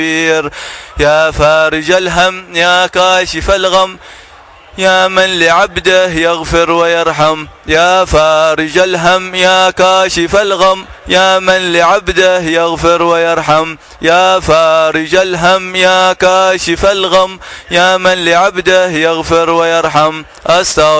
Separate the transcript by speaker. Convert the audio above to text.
Speaker 1: يا فارج الهم يا كاشف الغم يا من لعبده يغفر ويرحم. يا فارج الهم يا كاشف الغم يا من لعبده يغفر ويرحم. يا فارج الهم يا كاشف الغم يا من لعبده يغفر ويرحم.